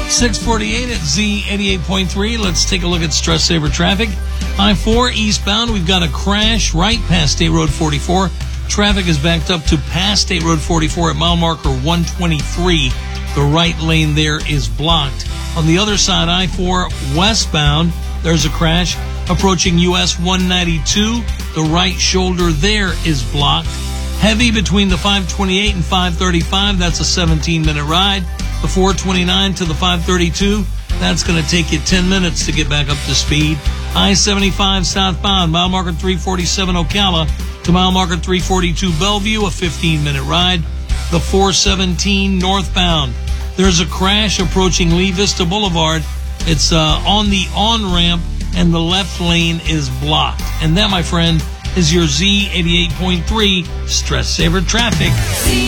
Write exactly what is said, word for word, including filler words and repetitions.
six forty-eight at Z eighty-eight point three. Let's take a look at stress saver traffic. I four eastbound, we've got a crash right past State Road forty-four. Traffic is backed up to past State Road forty-four at mile marker one twenty-three. The right lane there is blocked. On the other side, I four westbound, there's a crash approaching U S one ninety-two. The right shoulder there is blocked. Heavy between the five twenty-eight and five thirty-five. That's a seventeen minute ride. The four twenty-nine to the five thirty-two. That's going to take you ten minutes to get back up to speed. I seventy-five southbound, mile marker three forty-seven Ocala to mile marker three forty-two Bellevue, a fifteen minute ride. The four seventeen northbound. There's a crash approaching Lee Vista Boulevard. It's uh, on the on-ramp, and the left lane is blocked. And that, my friend, is your Z eighty-eight point three Stress Saver Traffic.